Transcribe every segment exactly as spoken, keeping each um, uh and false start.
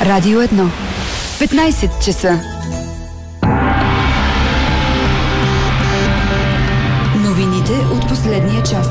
Радио едно. петнайсет часа. Новините от последния час.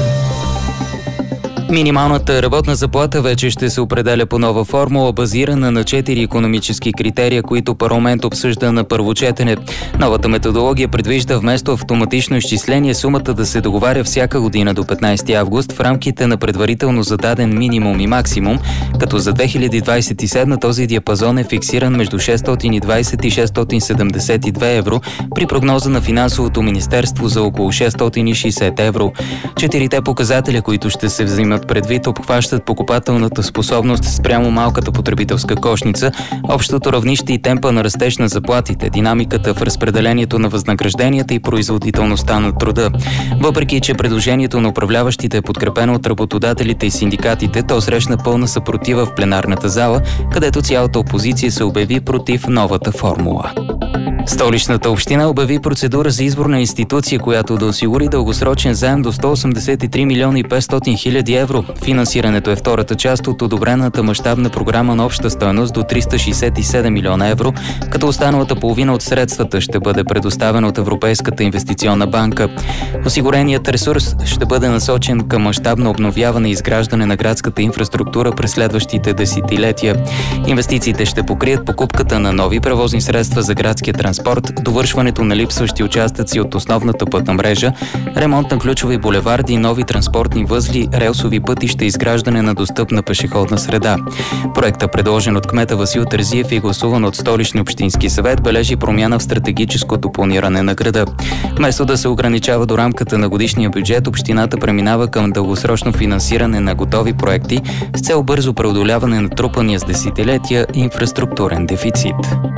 Минималната работна заплата вече ще се определя по нова формула, базирана на четири икономически критерия, които парламент обсъжда на първо четене. Новата методология предвижда вместо автоматично изчисление сумата да се договаря всяка година до петнайсети август в рамките на предварително зададен минимум и максимум, като за две хиляди двайсет и седма този диапазон е фиксиран между шестстотин и двайсет и шестстотин седемдесет и две евро, при прогноза на Финансовото министерство за около шестстотин и шейсет евро. Четирите показателя, които ще се взимат предвид, обхващат покупателната способност спрямо малката потребителска кошница, общото равнище и темпа на растеж на заплатите, динамиката в разпределението на възнагражденията и производителността на труда. Въпреки че предложението на управляващите е подкрепено от работодателите и синдикатите, то срещна пълна съпротива в пленарната зала, където цялата опозиция се обяви против новата формула. Столичната община обяви процедура за избор на институция, която да осигури дългосрочен заем до сто осемдесет и три милиона и петстотин хиляди евро. Финансирането е втората част от одобрената мащабна програма на обща стойност до триста шейсет и седем милиона евро, като останалата половина от средствата ще бъде предоставена от Европейската инвестиционна банка. Осигуреният ресурс ще бъде насочен към мащабно обновяване и изграждане на градската инфраструктура през следващите десетилетия. Инвестициите ще покрият покупката на нови превозни средства за градския транспорт, довършването на липсващи участъци от основната пътна мрежа, ремонт на ключови булеварди, нови транспортни възли, релсови пътища и изграждане на достъпна пешеходна среда. Проектът, предложен от кмета Васил Терзиев и гласуван от Столичния общински съвет, бележи промяна в стратегическото планиране на града. Вместо да се ограничава до рамката на годишния бюджет, общината преминава към дългосрочно финансиране на готови проекти с цел бързо преодоляване на трупания с десетилетия инфраструктурен дефицит.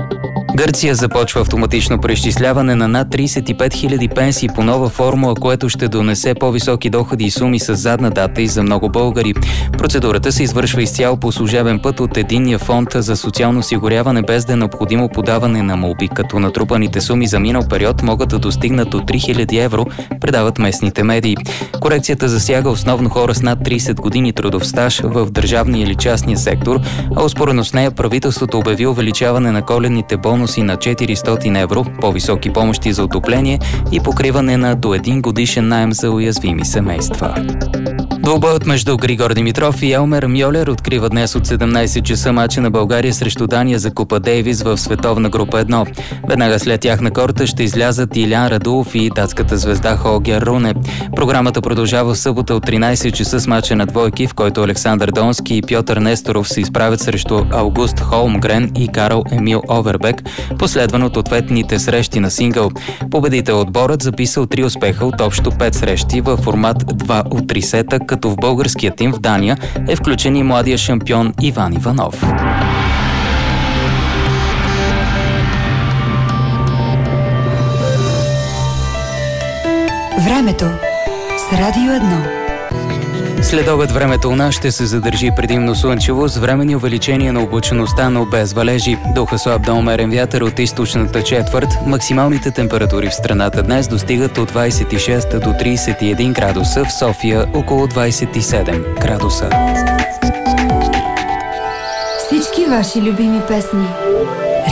Гърция започва автоматично преизчисляване на над трийсет и пет хиляди пенсии по нова формула, което ще донесе по-високи доходи и суми с задна дата и за много българи. Процедурата се извършва изцяло по служебен път от Единния фонд за социално осигуряване, без да е необходимо подаване на молби, като натрупаните суми за минал период могат да достигнат до три хиляди евро, предават местните медии. Корекцията засяга основно хора с над трийсет години трудов стаж в държавния или частния сектор, а успоредно с нея правителството обяви увеличаване на коледните бонуси на четиристотин евро, по-високи помощи за отопление и покриване на до един годишен наем за уязвими семейства. Двубоят между Григор Димитров и Елмер Мьолер открива днес от седемнайсет часа мача на България срещу Дания за Купа Дейвис в световна група едно. Веднага след тях на корта ще излязат Илян Радулов и датската звезда Холгер Руне. Програмата продължава в събота от тринайсет часа с мача на двойки, в който Александър Донски и Пьотър Несторов се изправят срещу Аугуст Холмгрен и Карл Емил Овербек, последван от ответните срещи на сингъл. Победител отборът записал три успеха от общо пет срещи във формат два от три сета, като в българския тим в Дания е включен и младия шампион Иван Иванов. Времето с Радио едно. След обед времето у нас ще се задържи предимно слънчево с временни увеличения на облачността, но без валежи. Духа слаб до умерен вятър от източната четвърт. Максималните температури в страната днес достигат от двайсет и шест до трийсет и един градуса, в София около двайсет и седем градуса. Всички ваши любими песни